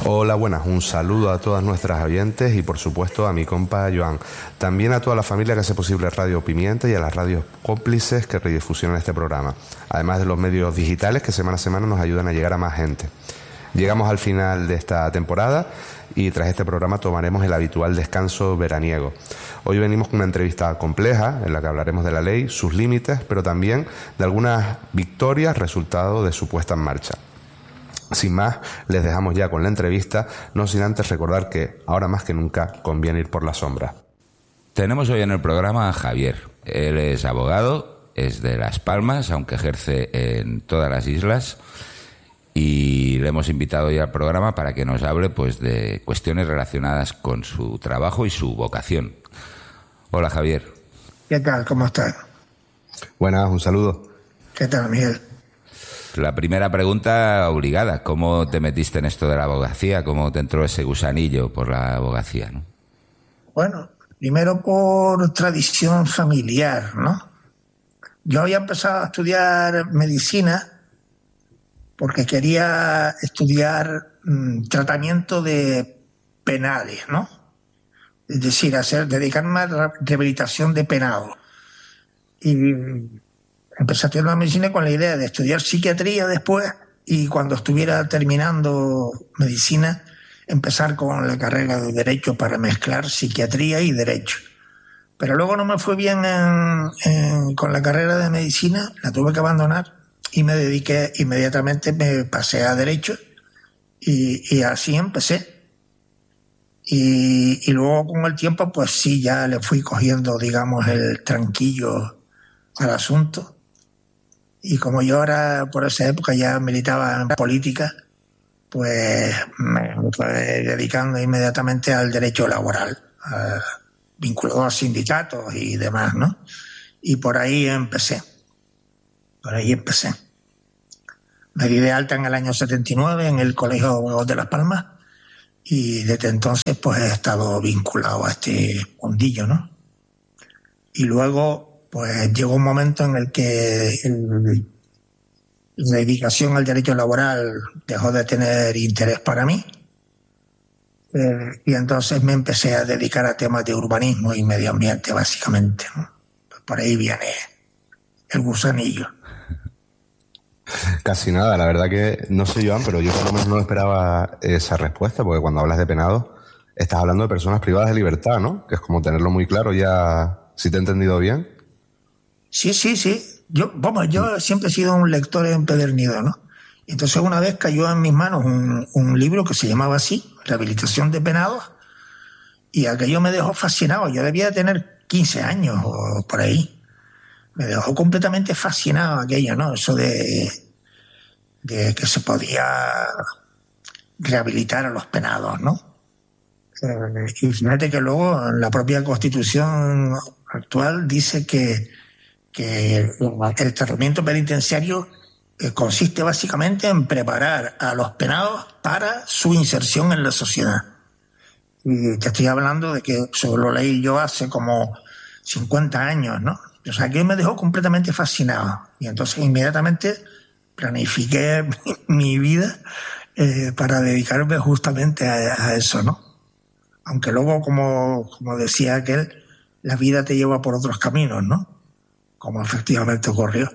Hola, buenas. Un saludo a todas nuestras oyentes y por supuesto a mi compa Joan. También a toda la familia que hace posible Radio Pimienta y a las radios cómplices que redifusionan este programa. Además de los medios digitales que semana a semana nos ayudan a llegar a más gente. Llegamos al final de esta temporada y tras este programa tomaremos el habitual descanso veraniego. Hoy venimos con una entrevista compleja en la que hablaremos de la ley, sus límites, pero también de algunas victorias resultado de su puesta en marcha. Sin más, les dejamos ya con la entrevista, no sin antes recordar que ahora más que nunca conviene ir por la sombra. Tenemos hoy en el programa a Javier. Él es abogado, es de Las Palmas, aunque ejerce en todas las islas, y le hemos invitado hoy al programa para que nos hable pues de cuestiones relacionadas con su trabajo y su vocación. Hola, Javier. ¿Qué tal? ¿Cómo estás? Buenas, un saludo. ¿Qué tal, Miguel? La primera pregunta obligada, ¿cómo te metiste en esto de la abogacía? ¿Cómo te entró ese gusanillo por la abogacía, no? Bueno, primero por tradición familiar, ¿no? Yo había empezado a estudiar medicina porque quería estudiar tratamiento de penales, ¿no? Es decir, dedicarme a la rehabilitación de penados. Y empecé a estudiar la medicina con la idea de estudiar psiquiatría después y cuando estuviera terminando medicina empezar con la carrera de Derecho para mezclar psiquiatría y Derecho. Pero luego no me fue bien con la carrera de medicina, la tuve que abandonar y me dediqué inmediatamente, me pasé a Derecho y así empecé. Y luego con el tiempo pues sí, ya le fui cogiendo, digamos, el tranquillo al asunto. Y como yo ahora por esa época ya militaba en política, pues me fui dedicando inmediatamente al derecho laboral, vinculado a sindicatos y demás, ¿no? Y por ahí empecé. Me di de alta en el año 79 en el Colegio de Abogados de Las Palmas y desde entonces pues he estado vinculado a este mundillo, ¿no? Y luego pues llegó un momento en el que la dedicación al derecho laboral dejó de tener interés para mí y entonces me empecé a dedicar a temas de urbanismo y medio ambiente básicamente, ¿no? Pues por ahí viene el gusanillo. Casi nada, la verdad que no sé, Joan, pero yo por lo menos no esperaba esa respuesta, porque cuando hablas de penados estás hablando de personas privadas de libertad, ¿no? Que es como tenerlo muy claro ya, si te he entendido bien. Sí. Yo siempre he sido un lector empedernido, ¿no? Entonces una vez cayó en mis manos un libro que se llamaba así, Rehabilitación de Penados, y aquello me dejó fascinado. Yo debía tener 15 años o por ahí. Me dejó completamente fascinado aquello, ¿no? Eso de que se podía rehabilitar a los penados, ¿no? Y fíjate que luego en la propia Constitución actual dice que el tratamiento penitenciario consiste básicamente en preparar a los penados para su inserción en la sociedad. Y te estoy hablando de que eso lo leí yo hace como 50 años, ¿no? O sea, que me dejó completamente fascinado. Y entonces inmediatamente planifiqué mi vida para dedicarme justamente a eso, ¿no? Aunque luego, como decía aquel, la vida te lleva por otros caminos, ¿no? Como efectivamente ocurrió.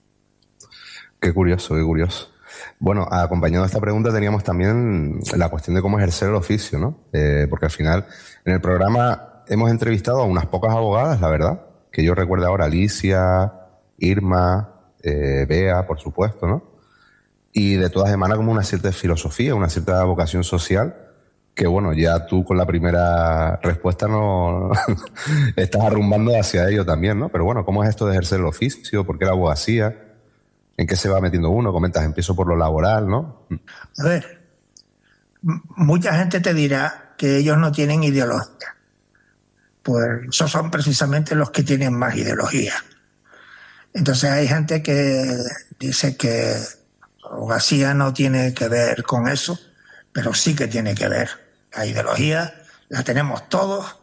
Qué curioso. Bueno, acompañado de esta pregunta teníamos también la cuestión de cómo ejercer el oficio, ¿no? Porque al final, en el programa hemos entrevistado a unas pocas abogadas, la verdad, que yo recuerdo ahora, Alicia, Irma, Bea, por supuesto, ¿no? Y de todas emana como una cierta filosofía, una cierta vocación social, que bueno, ya tú con la primera respuesta no estás arrumbando hacia ello también, ¿no? Pero bueno, ¿cómo es esto de ejercer el oficio? ¿Por qué la abogacía? ¿En qué se va metiendo uno? Comentas, empiezo por lo laboral, ¿no? A ver, mucha gente te dirá que ellos no tienen ideología. Pues esos son precisamente los que tienen más ideología. Entonces hay gente que dice que la abogacía no tiene que ver con eso, pero sí que tiene que ver. La ideología la tenemos todos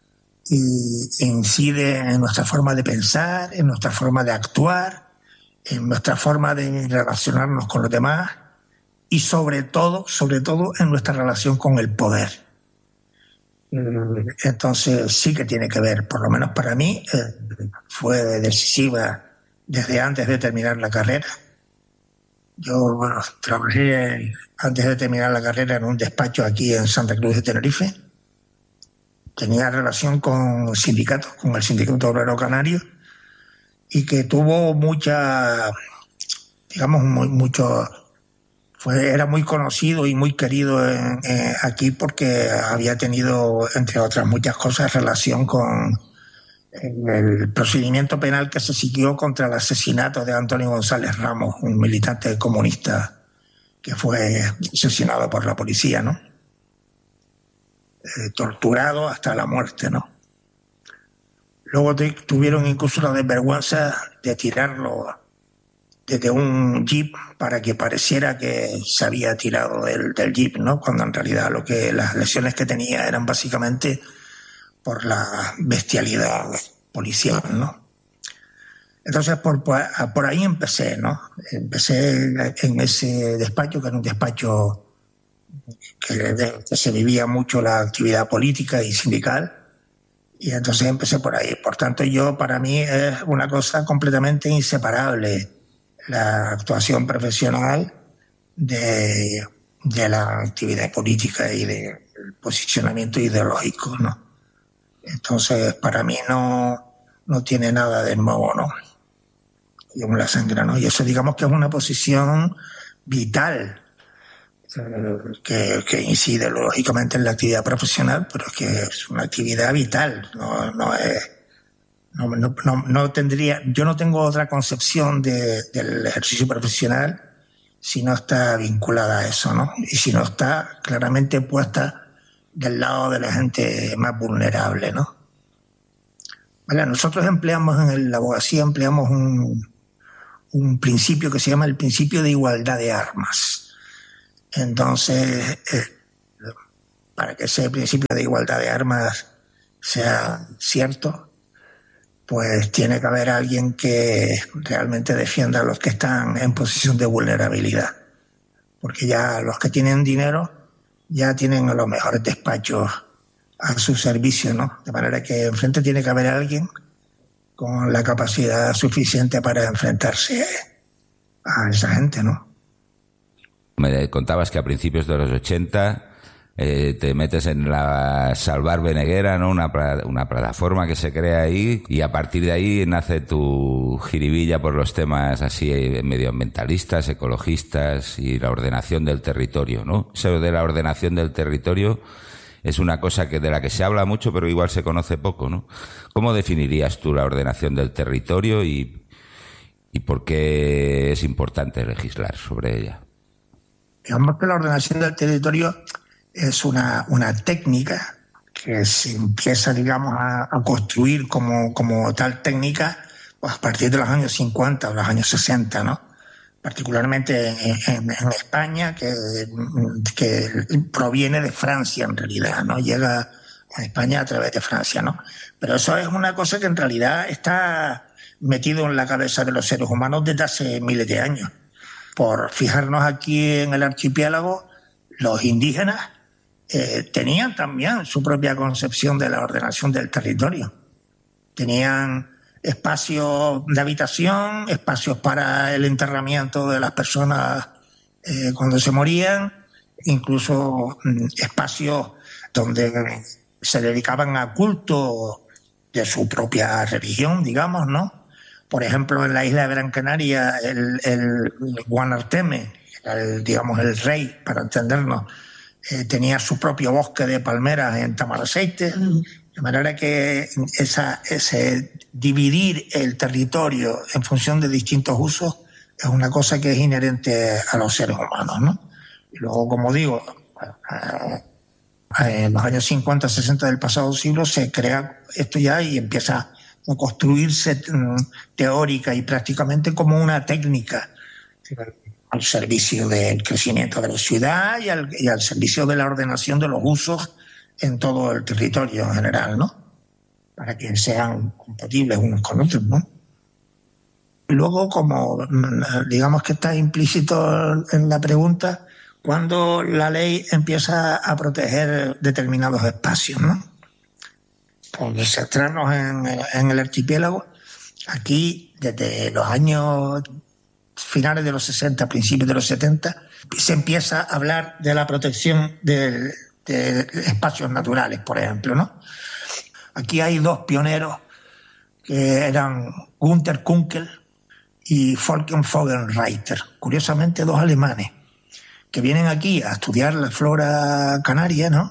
y incide en nuestra forma de pensar, en nuestra forma de actuar, en nuestra forma de relacionarnos con los demás y sobre todo en nuestra relación con el poder. Entonces sí que tiene que ver, por lo menos para mí, fue decisiva desde antes de terminar la carrera. Yo trabajé antes de terminar la carrera en un despacho aquí en Santa Cruz de Tenerife. Tenía relación con sindicatos, con el Sindicato Obrero Canario, y que tuvo era muy conocido y muy querido aquí porque había tenido, entre otras muchas cosas, relación con el procedimiento penal que se siguió contra el asesinato de Antonio González Ramos, un militante comunista que fue asesinado por la policía, ¿no? Torturado hasta la muerte, ¿no? Luego tuvieron incluso la desvergüenza de tirarlo desde un jeep para que pareciera que se había tirado del jeep, ¿no? Cuando en realidad las lesiones que tenía eran básicamente por la bestialidad policial, ¿no? Entonces por ahí empecé, ¿no? Empecé en ese despacho, que era un despacho que se vivía mucho la actividad política y sindical, y entonces empecé por ahí. Por tanto, para mí es una cosa completamente inseparable la actuación profesional de la actividad política y del posicionamiento ideológico, ¿no? Entonces, para mí no tiene nada de nuevo, ¿no? Yo me la sangre, ¿no? Y eso, digamos que es una posición vital que incide lógicamente en la actividad profesional, pero es que es una actividad vital, yo no tengo otra concepción del ejercicio profesional si no está vinculada a eso, ¿no? Y si no está claramente puesta del lado de la gente más vulnerable, ¿no? Vale, nosotros en la abogacía empleamos un principio que se llama el principio de igualdad de armas. Entonces, para que ese principio de igualdad de armas sea cierto, pues tiene que haber alguien que realmente defienda a los que están en posición de vulnerabilidad. Porque ya los que tienen dinero ya tienen a los mejores despachos a su servicio, ¿no? De manera que enfrente tiene que haber alguien con la capacidad suficiente para enfrentarse a esa gente, ¿no? Me contabas que a principios de los 80 te metes en la Salvar Beneguera, ¿no? Una plataforma que se crea ahí, y a partir de ahí nace tu jiribilla por los temas así medioambientalistas, ecologistas y la ordenación del territorio, ¿no? Eso de la ordenación del territorio es una cosa de la que se habla mucho, pero igual se conoce poco, ¿no? ¿Cómo definirías tú la ordenación del territorio y por qué es importante legislar sobre ella? Digamos que la ordenación del territorio es una técnica que se empieza, digamos, a construir como tal técnica pues a partir de los años 50 o los años 60, ¿no? Particularmente en España, que proviene de Francia en realidad, ¿no? Llega a España a través de Francia, ¿no? Pero eso es una cosa que en realidad está metido en la cabeza de los seres humanos desde hace miles de años. Por fijarnos aquí en el archipiélago, los indígenas tenían también su propia concepción de la ordenación del territorio. Tenían espacios de habitación, espacios para el enterramiento de las personas cuando se morían, incluso espacios donde se dedicaban a culto de su propia religión, digamos, ¿no? Por ejemplo, en la isla de Gran Canaria, el Guanarteme, digamos el rey, para entendernos, tenía su propio bosque de palmeras en Tamaraceite, de manera que ese dividir el territorio en función de distintos usos es una cosa que es inherente a los seres humanos, ¿no? Y luego, como digo, en los años 50, 60 del pasado siglo se crea esto ya y empieza a construirse teórica y prácticamente como una técnica al servicio del crecimiento de la ciudad y al servicio de la ordenación de los usos en todo el territorio en general, ¿no? Para que sean compatibles unos con otros, ¿no? Y luego, como digamos que está implícito en la pregunta, cuando la ley empieza a proteger determinados espacios, ¿no? Por centrarnos en el archipiélago, aquí desde los años finales de los 60, principios de los 70, se empieza a hablar de la protección de espacios naturales, por ejemplo, ¿no? Aquí hay dos pioneros que eran Günther Kunkel y Volker Vogelreiter, curiosamente dos alemanes, que vienen aquí a estudiar la flora canaria, ¿no?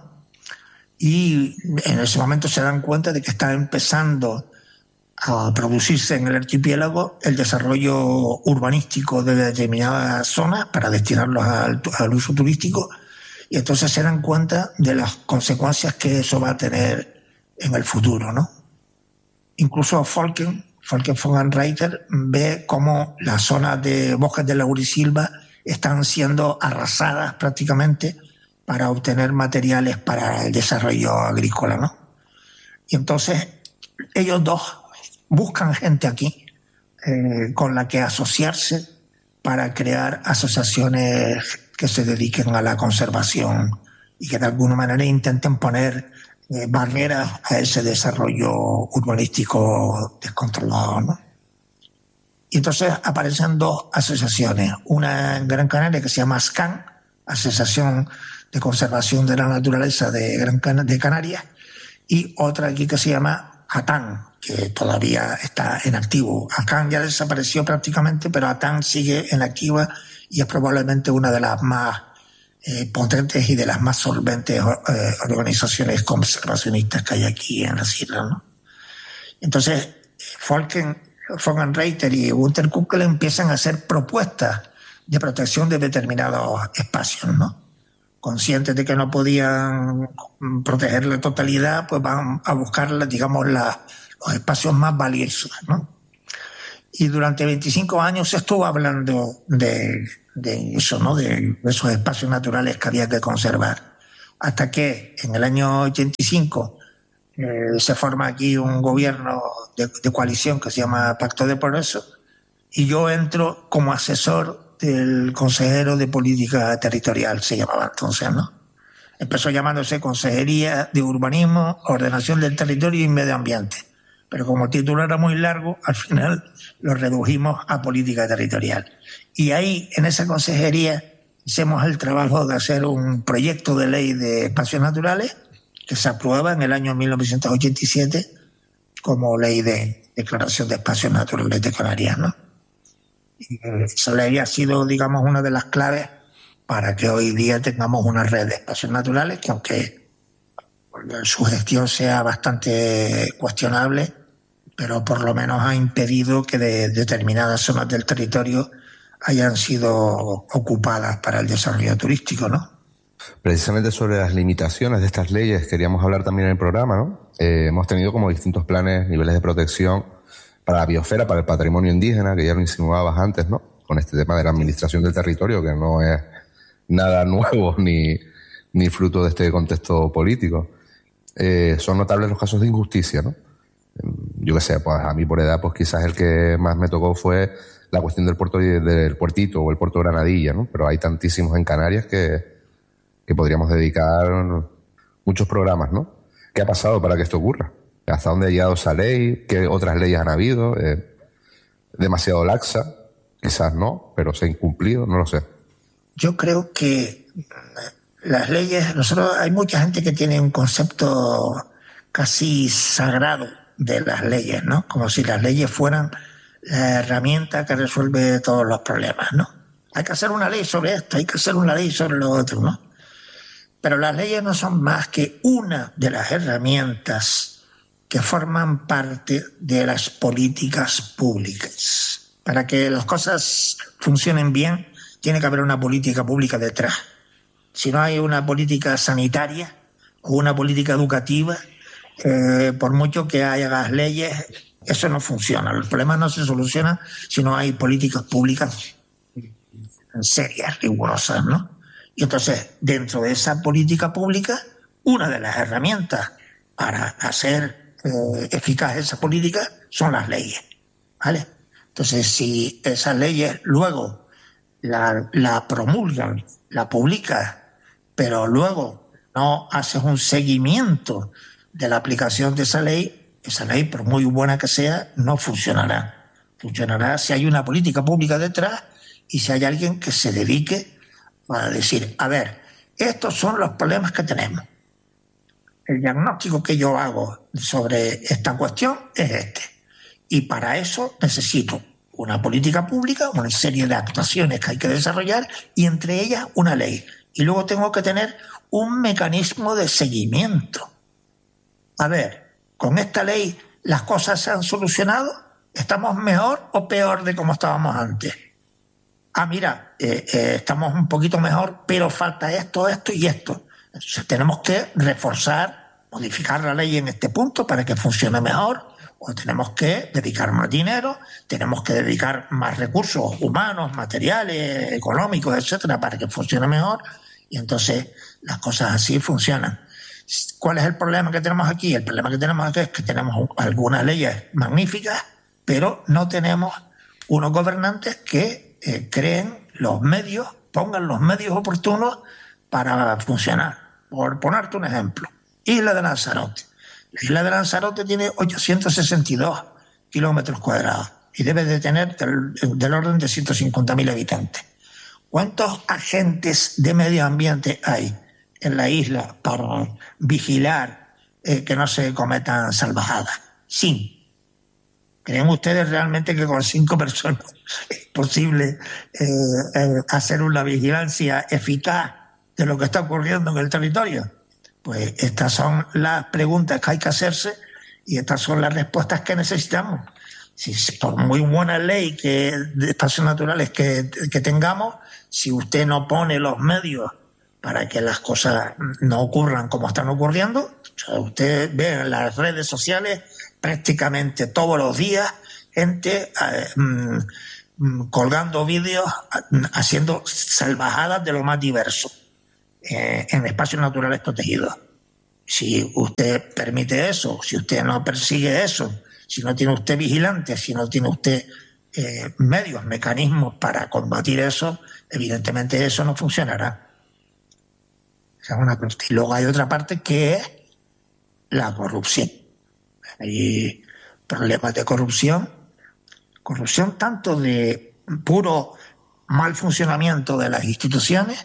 Y en ese momento se dan cuenta de que está empezando a producirse en el archipiélago el desarrollo urbanístico de determinadas zonas para destinarlos al uso turístico, y entonces se dan cuenta de las consecuencias que eso va a tener en el futuro, ¿no? Incluso Volker Vogelreiter ve cómo las zonas de bosques de laurisilva están siendo arrasadas prácticamente para obtener materiales para el desarrollo agrícola, ¿no? Y entonces ellos dos buscan gente aquí con la que asociarse para crear asociaciones que se dediquen a la conservación y que de alguna manera intenten poner barreras a ese desarrollo urbanístico descontrolado, ¿no? Y entonces aparecen dos asociaciones, una en Gran Canaria que se llama ASCAN, Asociación de Conservación de la Naturaleza de Canarias, y otra aquí que se llama ATAN, que todavía está en activo. ACAN ya desapareció prácticamente, pero ATAN sigue en activa y es probablemente una de las más potentes y de las más solventes organizaciones conservacionistas que hay aquí en las islas, ¿no? Entonces, Vogelreiter y Günther Kunkel empiezan a hacer propuestas de protección de determinados espacios, ¿no? Conscientes de que no podían proteger la totalidad, pues van a buscar, digamos, los espacios más valiosos, ¿no? Y durante 25 años se estuvo hablando de eso, ¿no? De esos espacios naturales que había que conservar. Hasta que en el año 85 se forma aquí un gobierno de coalición que se llama Pacto de Progreso, y yo entro como asesor del consejero de política territorial, se llamaba entonces, ¿no? Empezó llamándose Consejería de Urbanismo, Ordenación del Territorio y Medio Ambiente. Pero como el título era muy largo, al final lo redujimos a política territorial. Y ahí, en esa consejería, hicimos el trabajo de hacer un proyecto de ley de espacios naturales que se aprueba en el año 1987 como ley de declaración de espacios naturales de Canarias, ¿no? Y esa ley ha sido, digamos, una de las claves para que hoy día tengamos una red de espacios naturales que, aunque su gestión sea bastante cuestionable, pero por lo menos ha impedido que determinadas zonas del territorio hayan sido ocupadas para el desarrollo turístico, ¿no? Precisamente sobre las limitaciones de estas leyes queríamos hablar también en el programa, ¿no? Hemos tenido como distintos planes, niveles de protección para la biosfera, para el patrimonio indígena, que ya lo insinuabas antes, ¿no? Con este tema de la administración del territorio, que no es nada nuevo ni fruto de este contexto político. Son notables los casos de injusticia, ¿no? Yo qué sé, pues a mí por edad, pues quizás el que más me tocó fue la cuestión del puertito o el puerto de Granadilla, ¿no? Pero hay tantísimos en Canarias que podríamos dedicar muchos programas, ¿no? ¿Qué ha pasado para que esto ocurra? ¿Hasta dónde ha llegado esa ley? ¿Qué otras leyes han habido? ¿Demasiado laxa? Quizás no, pero se ha incumplido, no lo sé. Yo creo que las leyes, hay mucha gente que tiene un concepto casi sagrado de las leyes, ¿no? Como si las leyes fueran la herramienta que resuelve todos los problemas, ¿no? Hay que hacer una ley sobre esto, hay que hacer una ley sobre lo otro, ¿no? Pero las leyes no son más que una de las herramientas que forman parte de las políticas públicas. Para que las cosas funcionen bien, tiene que haber una política pública detrás. Si no hay una política sanitaria o una política educativa, por mucho que haya leyes, eso no funciona. Los problemas no se solucionan si no hay políticas públicas serias, rigurosas, ¿no? Y entonces, dentro de esa política pública, una de las herramientas para hacer eficaz esa política son las leyes, ¿vale? Entonces, si esas leyes luego la promulgan, la publicas, pero luego no haces un seguimiento de la aplicación de esa ley, por muy buena que sea, no funcionará. Funcionará si hay una política pública detrás y si hay alguien que se dedique a decir, a ver, estos son los problemas que tenemos. El diagnóstico que yo hago sobre esta cuestión es este. Y para eso necesito una política pública, una serie de actuaciones que hay que desarrollar y entre ellas una ley. Y luego tengo que tener un mecanismo de seguimiento. A ver, ¿con esta ley las cosas se han solucionado? ¿Estamos mejor o peor de como estábamos antes? Mira, estamos un poquito mejor, pero falta esto, esto y esto. Entonces tenemos que reforzar, modificar la ley en este punto para que funcione mejor, o tenemos que dedicar más dinero, tenemos que dedicar más recursos humanos, materiales, económicos, etcétera, para que funcione mejor, y entonces las cosas así funcionan. ¿Cuál es el problema que tenemos aquí? El problema que tenemos aquí es que tenemos algunas leyes magníficas, pero no tenemos unos gobernantes que creen los medios, pongan los medios oportunos para funcionar. Por ponerte un ejemplo, Isla de Lanzarote. La isla de Lanzarote tiene 862 kilómetros cuadrados y debe de tener del orden de 150.000 habitantes. ¿Cuántos agentes de medio ambiente hay en la isla para vigilar que no se cometan salvajadas? 5. ¿Creen ustedes realmente que con 5 personas es posible hacer una vigilancia eficaz de lo que está ocurriendo en el territorio? Pues estas son las preguntas que hay que hacerse y estas son las respuestas que necesitamos. Si por muy buena ley de espacios naturales que tengamos, si usted no pone los medios para que las cosas no ocurran como están ocurriendo, o sea, usted ve en las redes sociales prácticamente todos los días gente colgando vídeos haciendo salvajadas de lo más diverso en espacios naturales protegidos. Si usted permite eso, si usted no persigue eso, si no tiene usted vigilantes, si no tiene usted medios, mecanismos para combatir eso, evidentemente eso no funcionará. Esa es una parte. Y luego hay otra parte que es la corrupción. Hay problemas de corrupción tanto de puro mal funcionamiento de las instituciones,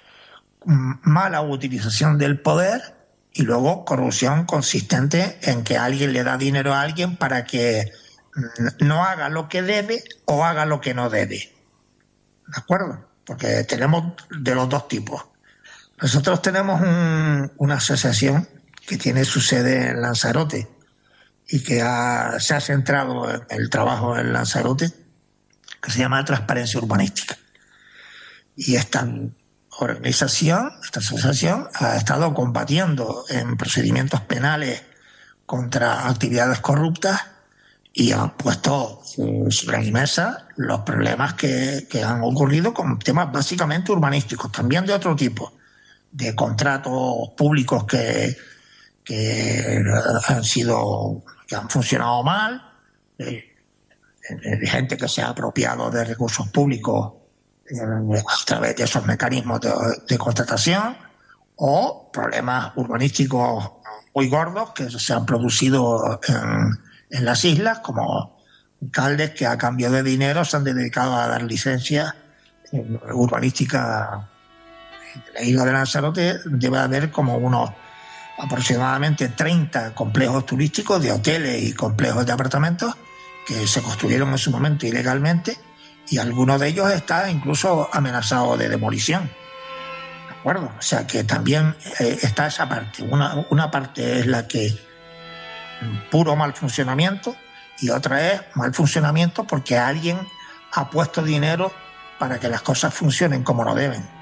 mala utilización del poder y luego corrupción consistente en que alguien le da dinero a alguien para que no haga lo que debe o haga lo que no debe. ¿De acuerdo? Porque tenemos de los dos tipos. Nosotros tenemos una asociación que tiene su sede en Lanzarote y que se ha centrado en el trabajo en Lanzarote, que se llama Transparencia Urbanística. Y esta asociación ha estado combatiendo en procedimientos penales contra actividades corruptas y ha puesto sobre la mesa los problemas que han ocurrido con temas básicamente urbanísticos, también de otro tipo, de contratos públicos que han funcionado mal, de gente que se ha apropiado de recursos públicos a través de esos mecanismos de contratación, o problemas urbanísticos muy gordos que se han producido en las islas, como alcaldes que a cambio de dinero se han dedicado a dar licencias urbanísticas. En la isla de Lanzarote debe haber como unos aproximadamente 30 complejos turísticos de hoteles y complejos de apartamentos que se construyeron en su momento ilegalmente, y algunos de ellos está incluso amenazado de demolición. ¿De acuerdo? O sea que también está esa parte. Una parte es la que puro mal funcionamiento y otra es mal funcionamiento porque alguien ha puesto dinero para que las cosas funcionen como no deben.